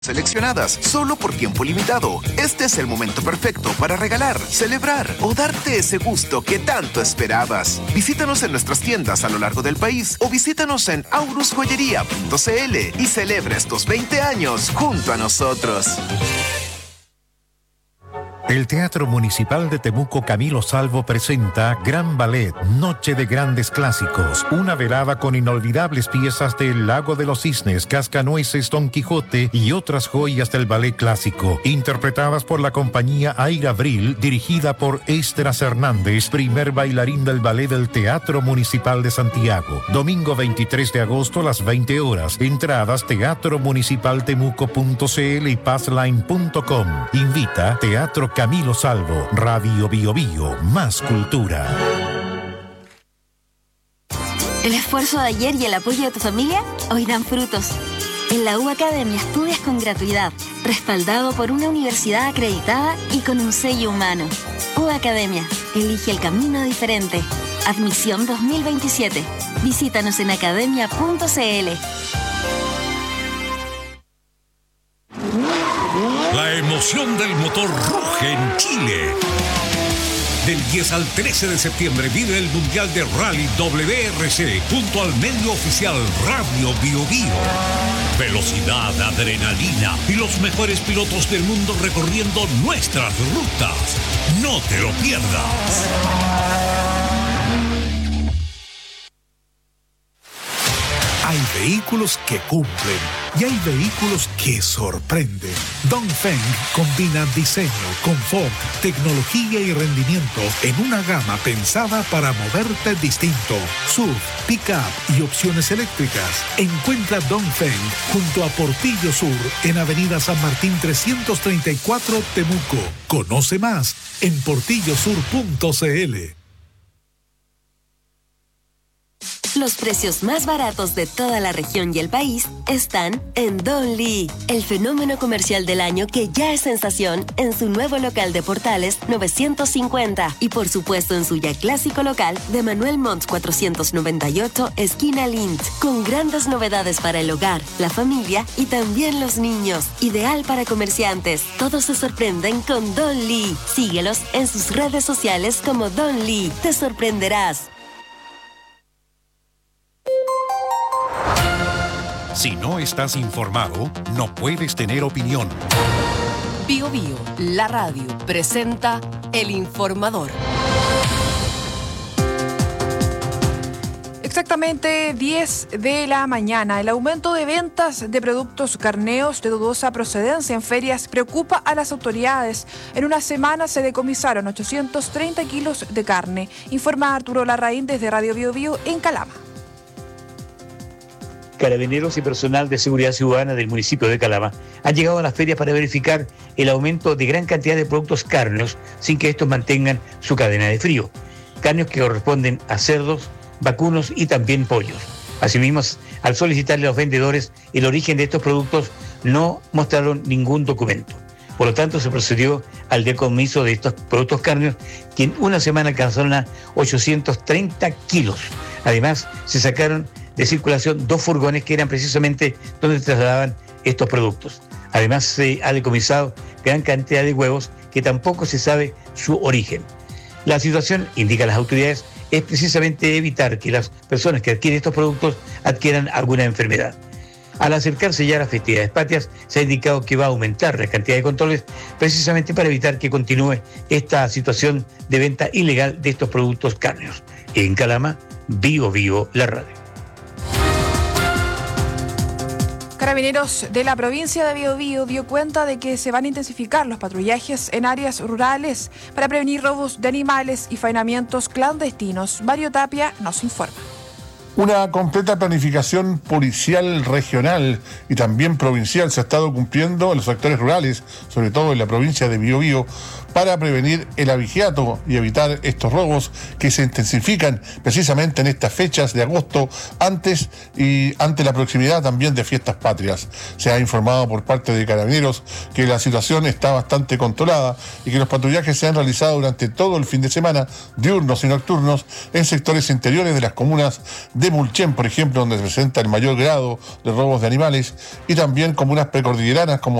seleccionadas, solo por tiempo limitado. Este es el momento perfecto para regalar, celebrar o darte ese gusto que tanto esperabas. Visítanos en nuestras tiendas a lo largo del país o visítanos en aurusjoyería.cl y celebra estos 20 años junto a nosotros. El Teatro Municipal de Temuco Camilo Salvo presenta Gran Ballet, Noche de Grandes Clásicos, una velada con inolvidables piezas de El Lago de los Cisnes, Cascanueces, Don Quijote y otras joyas del ballet clásico, interpretadas por la compañía Aira Abril, dirigida por Estras Hernández, primer bailarín del ballet del Teatro Municipal de Santiago. Domingo 23 de agosto a las 20 horas. Entradas teatromunicipaltemuco.cl y passline.com. Invita Teatro Camilo Salvo, Radio Bio Bio, más cultura. El esfuerzo de ayer y el apoyo de tu familia hoy dan frutos. En la U Academia estudias con gratuidad, respaldado por una universidad acreditada y con un sello humano. U Academia, elige el camino diferente. Admisión 2027. Visítanos en academia.cl. La emoción del motor ruge en Chile. Del 10 al 13 de septiembre vive el Mundial de Rally WRC junto al medio oficial Radio Bio Bio. Velocidad, adrenalina y los mejores pilotos del mundo recorriendo nuestras rutas. No te lo pierdas. Hay vehículos que cumplen y hay vehículos que sorprenden. Dongfeng combina diseño, confort, tecnología y rendimiento en una gama pensada para moverte distinto. SUV, pick-up y opciones eléctricas. Encuentra Dongfeng junto a Portillo Sur en Avenida San Martín 334 Temuco. Conoce más en portillosur.cl. Los precios más baratos de toda la región y el país están en Don Lee, el fenómeno comercial del año que ya es sensación en su nuevo local de Portales 950 y por supuesto en su ya clásico local de Manuel Montt 498, esquina Lint, con grandes novedades para el hogar, la familia y también los niños. Ideal para comerciantes. Todos se sorprenden con Don Lee. Síguelos en sus redes sociales como Don Lee. Te sorprenderás. Si no estás informado, no puedes tener opinión. Bio Bio, la radio, presenta El Informador. Exactamente 10 de la mañana. El aumento de ventas de productos carneos de dudosa procedencia en ferias preocupa a las autoridades. En una semana se decomisaron 830 kilos de carne. Informa Arturo Larraín desde Radio Bio Bio en Calama. Carabineros y personal de seguridad ciudadana del municipio de Calama han llegado a las ferias para verificar el aumento de gran cantidad de productos cárneos sin que estos mantengan su cadena de frío. Cárneos que corresponden a cerdos, vacunos y también pollos. Asimismo, al solicitarle a los vendedores el origen de estos productos, no mostraron ningún documento. Por lo tanto, se procedió al decomiso de estos productos cárneos, que en una semana alcanzaron a 830 kilos. Además, se sacaron de circulación 2 furgones que eran precisamente donde trasladaban estos productos. Además, se ha decomisado gran cantidad de huevos que tampoco se sabe su origen. La situación, indica las autoridades, es precisamente evitar que las personas que adquieren estos productos adquieran alguna enfermedad. Al acercarse ya a las festividades patrias, se ha indicado que va a aumentar la cantidad de controles precisamente para evitar que continúe esta situación de venta ilegal de estos productos cárneos. En Calama, Bio Bio, la radio. Carabineros de la provincia de Biobío dio cuenta de que se van a intensificar los patrullajes en áreas rurales para prevenir robos de animales y faenamientos clandestinos. Mario Tapia nos informa. Una completa planificación policial regional y también provincial se ha estado cumpliendo en los sectores rurales, sobre todo en la provincia de Biobío, para prevenir el abigeato y evitar estos robos que se intensifican precisamente en estas fechas de agosto, antes y ante la proximidad también de fiestas patrias. Se ha informado por parte de Carabineros que la situación está bastante controlada y que los patrullajes se han realizado durante todo el fin de semana, diurnos y nocturnos, en sectores interiores de las comunas de Mulchen, por ejemplo, donde se presenta el mayor grado de robos de animales, y también comunas precordilleranas como